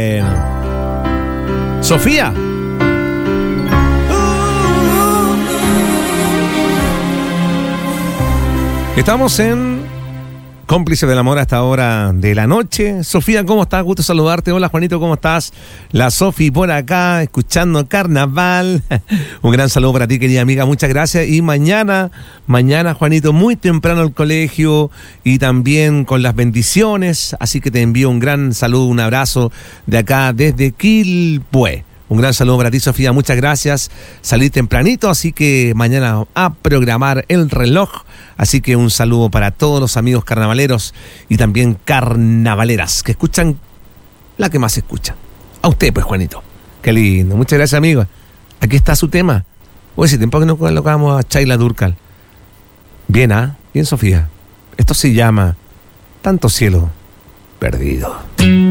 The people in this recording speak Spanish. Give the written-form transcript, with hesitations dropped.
Sofía. Estamos en Cómplices del Amor a esta hora de la noche. Sofía, ¿cómo estás? Gusto saludarte. Hola, Juanito, ¿cómo estás? La Sofi por acá, escuchando Carnaval. Un gran saludo para ti, querida amiga. Muchas gracias. Y mañana, Juanito, muy temprano al colegio y también con las bendiciones. Así que te envío un gran saludo, un abrazo de acá desde Quilpué. Un gran saludo para ti, Sofía. Muchas gracias. Salí tempranito, así que mañana a programar el reloj. Así que un saludo para todos los amigos carnavaleros y también carnavaleras que escuchan la que más escucha. A usted, pues, Juanito. Qué lindo. Muchas gracias, amigo. Aquí está su tema. Oye, ese tiempo que nos colocamos a Chayla Durcal. Bien, ¿ah? Bien, Sofía. Esto se llama Tanto Cielo Perdido.